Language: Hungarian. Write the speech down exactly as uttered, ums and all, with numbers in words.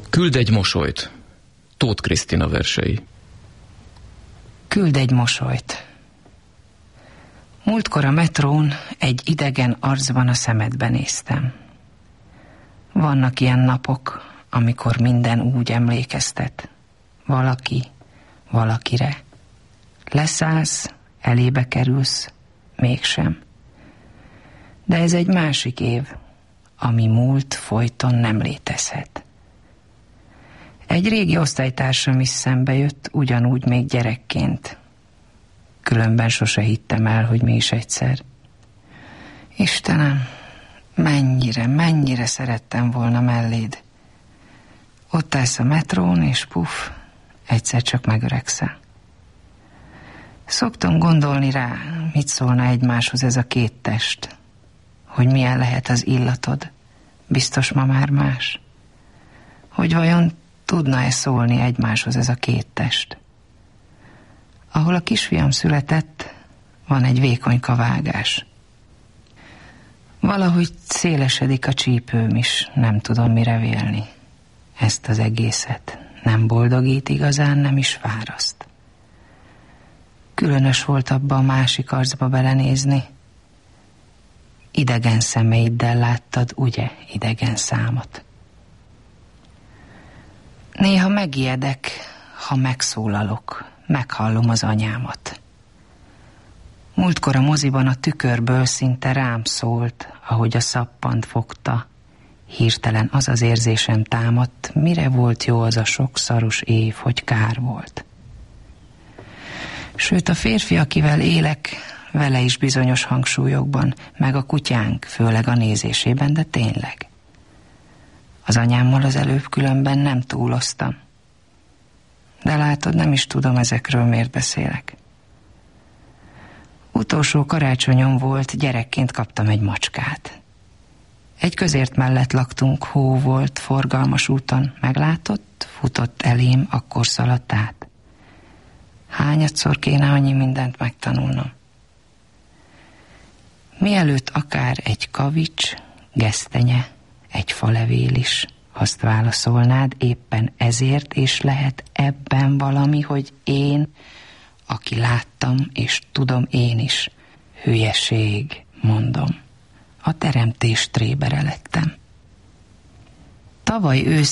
Küld egy mosolyt. Tóth Krisztina versei. Küld egy mosolyt. Múltkor a metrón egy idegen arcban a szemedbe néztem. Vannak ilyen napok, amikor minden úgy emlékeztet. Valaki, valakire. Leszállsz, elébe kerülsz, mégsem. De ez egy másik év, ami múlt folyton nem létezhet. Egy régi osztálytársam is szembe jött, ugyanúgy még gyerekként. Különben sose hittem el, hogy mi is egyszer. Istenem, mennyire, mennyire szerettem volna melléd. Ott állsz a metrón, és puf, egyszer csak megöregszel. Szoktam gondolni rá, mit szólna egymáshoz ez a két test. Hogy milyen lehet az illatod. Biztos ma már más. Hogy vajon tudna-e szólni egymáshoz ez a két test. Ahol a kisfiam született, van egy vékonyka vágás. Valahogy szélesedik a csípőm is, nem tudom mire vélni. Ezt az egészet nem boldogít igazán, nem is fáraszt. Különös volt abba a másik arcba belenézni. Idegen szemeiddel láttad, ugye, idegen számot. Néha megijedek, ha megszólalok, meghallom az anyámat. Múltkor a moziban a tükörből szinte rám szólt, ahogy a szappant fogta. Hirtelen az az érzésem támadt, mire volt jó az a sok szaros év, hogy kár volt. Sőt, a férfi, akivel élek, vele is bizonyos hangsúlyokban, meg a kutyánk, főleg a nézésében, de tényleg. Az anyámmal az előbb különben nem túloztam. De látod, nem is tudom ezekről miért beszélek. Utolsó karácsonyom volt, gyerekként kaptam egy macskát. Egy közért mellett laktunk, hó volt, forgalmas úton, meglátott, futott elém, akkor szaladt át. Hányadszor kéne annyi mindent megtanulnom? Mielőtt akár egy kavics, gesztenye, egy falevél is, azt válaszolnád, éppen ezért, és lehet ebben valami, hogy én, aki láttam, és tudom én is, hülyeség, mondom. A teremtés trébere lettem. Tavaly ősz